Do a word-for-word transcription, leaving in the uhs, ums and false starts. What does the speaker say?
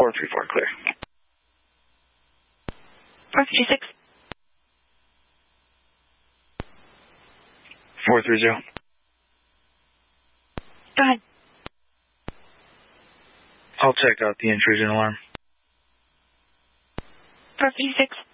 four three four, clear. four fifty-six. four three zero. Go ahead. I'll check out the intrusion alarm. four fifty-six.